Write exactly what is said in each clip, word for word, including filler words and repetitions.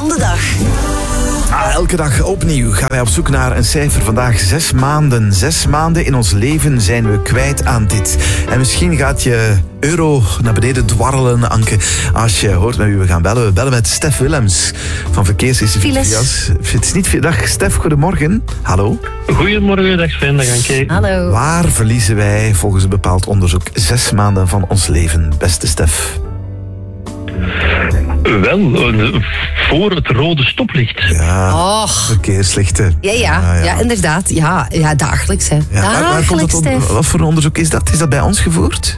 van de dag. Ah, elke dag opnieuw gaan wij op zoek naar een cijfer. Vandaag zes maanden. Zes maanden in ons leven zijn we kwijt aan dit. En misschien gaat je euro naar beneden dwarrelen, Anke, als je hoort met wie we gaan bellen. We bellen met Stef Willems van Verkeersinstituut. Het is niet veel. Dag Stef, goedemorgen. Hallo. Goedemorgen, dag Sven, dag Anke. Hallo. Waar verliezen wij volgens een bepaald onderzoek zes maanden van ons leven, beste Stef? Wel, voor het rode stoplicht. Ja, Och. verkeerslichten. Ja, ja, Ah, ja. ja, inderdaad. Ja, ja dagelijks, hè. Ja, waar- waar komt Dagelijks, dat op- Stef. wat voor onderzoek is dat? Is dat bij ons gevoerd?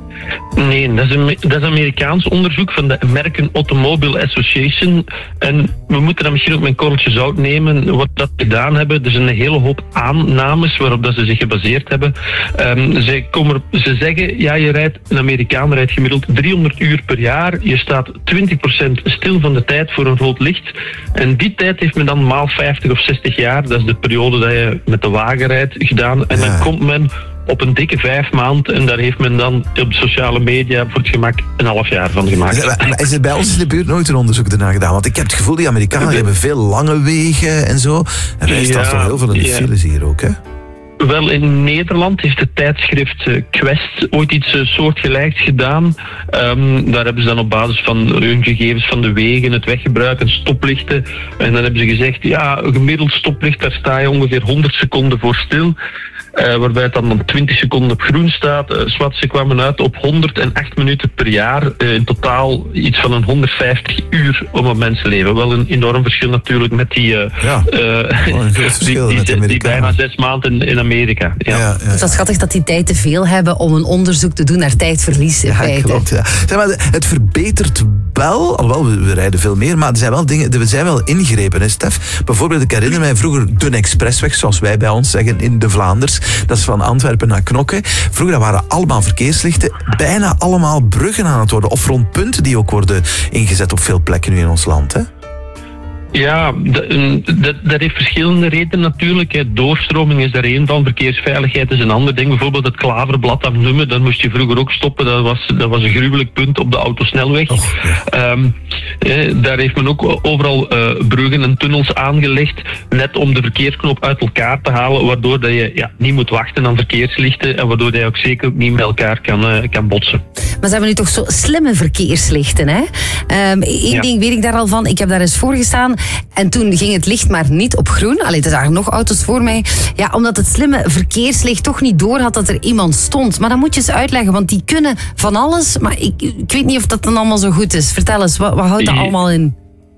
Nee, dat is, een, dat is Amerikaans onderzoek van de American Automobile Association. En we moeten dat misschien ook met een korreltje zout nemen. Wat dat gedaan hebben, er zijn een hele hoop aannames waarop dat ze zich gebaseerd hebben. Um, ze, komen, ze zeggen, ja, je rijdt, een Amerikaan rijdt gemiddeld driehonderd uur per jaar. Je staat twintig procent stil van de tijd voor een rood licht. En die tijd heeft men dan maal vijftig of zestig jaar. Dat is de periode dat je met de wagen rijdt gedaan. En Ja. dan komt men op een dikke vijf maanden en daar heeft men dan op de sociale media voor het gemak een half jaar van gemaakt. Is er, is er bij ons in de buurt nooit een onderzoek ernaar gedaan? Want ik heb het gevoel, die Amerikanen die hebben veel lange wegen en zo. En wij staan Ja, toch heel veel in de ja. files hier ook, hè? Wel, in Nederland heeft het tijdschrift eh, Quest ooit iets eh, soortgelijks gedaan. Ehm, daar hebben ze dan op basis van hun gegevens van de wegen, het weggebruik en stoplichten. En dan hebben ze gezegd, ja, een gemiddeld stoplicht, daar sta je ongeveer honderd seconden voor stil. Uh, waarbij het dan, dan twintig seconden op groen staat. Uh, Swat, ze kwamen uit op honderdacht minuten per jaar. Uh, in totaal iets van een honderdvijftig uur om een mensenleven. Wel een enorm verschil natuurlijk met die, uh, Ja, uh, een groot verschil die, met de die, die Amerikanen. bijna zes maanden in, in Amerika. Ja. Ja, ja, Het is wel schattig dat die tijd te veel hebben om een onderzoek te doen naar tijdverlies in ja, feite. klopt. Ja. Zeg maar, het verbetert wel, alhoewel we, we rijden veel meer, maar er zijn wel dingen, er zijn wel ingrepen, hè, Stef. Bijvoorbeeld, ik herinner mij vroeger de expressweg, zoals wij bij ons zeggen in de Vlaanders. Dat is van Antwerpen naar Knokke. Vroeger dat waren allemaal verkeerslichten, bijna allemaal bruggen aan het worden. Of rondpunten die ook worden ingezet op veel plekken nu in ons land, hè? Ja, dat, dat, dat heeft verschillende redenen natuurlijk. Hè. Doorstroming is daar één van, verkeersveiligheid is een ander ding. Bijvoorbeeld het Klaverblaad aan Nummen, daar moest je vroeger ook stoppen. Dat was, dat was een gruwelijk punt op de autosnelweg. Oh, ja. um, eh, daar heeft men ook overal uh, bruggen en tunnels aangelegd, net om de verkeersknop uit elkaar te halen, waardoor dat je ja, niet moet wachten aan verkeerslichten en waardoor dat je ook zeker ook niet met elkaar kan, uh, kan botsen. Maar ze hebben nu toch zo slimme verkeerslichten, hè? Eén Ja. ding weet ik daar al van. Ik heb daar eens voor gestaan. En toen ging het licht maar niet op groen. Allee, er zagen nog auto's voor mij. Ja, omdat het slimme verkeerslicht toch niet door had dat er iemand stond. Maar dan moet je eens uitleggen, want die kunnen van alles. Maar ik, ik weet niet of dat dan allemaal zo goed is. Vertel eens, wat, wat houdt dat Ja. allemaal in?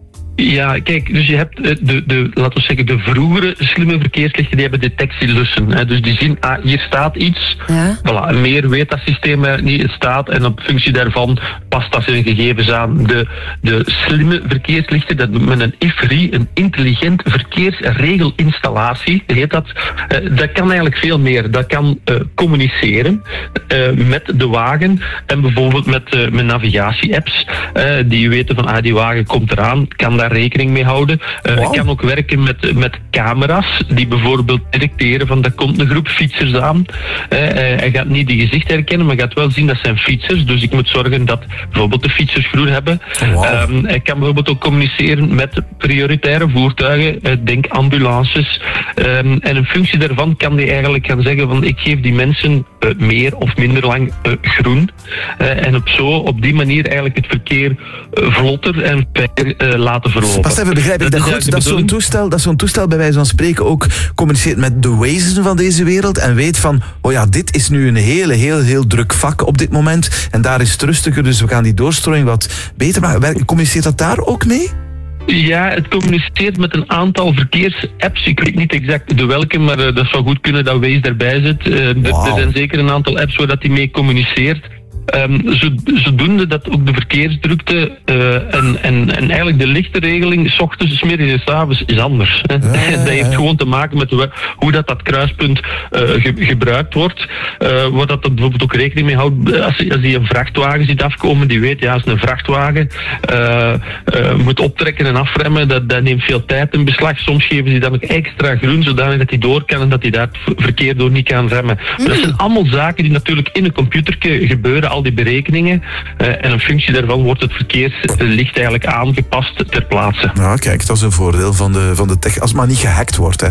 Ja, kijk, dus je hebt uh, de, de, laten we zeggen, de vroegere slimme verkeerslichten, die hebben detectielussen. Hè. Dus die zien, ah, hier staat iets. Ja. Voilà, en meer weet dat systeem er niet. Het staat en op functie daarvan past dat zijn gegevens aan. De, de slimme verkeerslichten, dat noemt men een I F R I, een intelligent verkeersregelinstallatie, heet dat. Uh, dat kan eigenlijk veel meer. Dat kan uh, communiceren uh, met de wagen en bijvoorbeeld met, uh, met navigatie-apps uh, die weten van, ah, die wagen komt eraan, kan daar rekening mee houden. Uh, Wow. kan ook werken met, met camera's die bijvoorbeeld detecteren van, daar komt een groep fietsers aan. Uh, uh, hij gaat niet die gezicht herkennen, maar gaat wel zien dat zijn fietsers. Dus ik moet zorgen dat bijvoorbeeld de fietsers groen hebben. Wow. Um, hij kan bijvoorbeeld ook communiceren met prioritaire voertuigen, uh, denk ambulances. Um, en in functie daarvan kan hij eigenlijk gaan zeggen van, ik geef die mensen uh, meer of minder lang uh, groen. Uh, en op zo, op die manier eigenlijk het verkeer uh, vlotter en veiliger uh, laten verlopen. Pas even, begrijp ik dat, is goed? eigenlijk de Dat zo'n bedoeling. toestel, dat zo'n toestel bij wijze van spreken ook communiceert met de wezen van deze wereld en weet van, oh ja, dit is nu een hele, heel, heel druk vak op dit moment en daar is het rustiger, dus we gaan die doorstroming wat beter maken. Werk- Communiceert dat daar ook mee? Ja, het communiceert met een aantal verkeersapps. Ik weet niet exact de welke, maar uh, dat zou goed kunnen dat Waze daarbij zit. Uh, er- Wauw. Er zijn zeker een aantal apps waar dat die mee communiceert. Um, zo, zodoende dat ook de verkeersdrukte uh, en, en, en eigenlijk de lichtenregeling 's ochtends, 's middags en 's avonds is anders. Hè. Ja, ja, ja. Dat heeft gewoon te maken met we- hoe dat, dat kruispunt uh, ge, gebruikt wordt. Uh, waar dat er bijvoorbeeld ook rekening mee houdt. Als, als die een vrachtwagen ziet afkomen, die weet, ja, als een vrachtwagen uh, uh, moet optrekken en afremmen, dat, dat neemt veel tijd in beslag. Soms geven ze dan ook extra groen, zodanig dat hij door kan en dat hij daar het verkeer door niet kan remmen. Maar dat zijn allemaal zaken die natuurlijk in een computer gebeuren al die berekeningen uh, en een functie daarvan wordt het verkeerslicht eigenlijk aangepast ter plaatse. Ja, kijk, dat is een voordeel van de, van de tech, als het maar niet gehackt wordt. Hè.